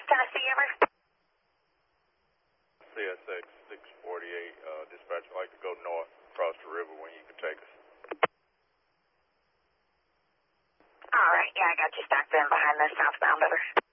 Tennessee ever? CSX 648, dispatch, I'd like to go north across the river when you can take us. All right, yeah, I got you stacked in behind the southbound, over.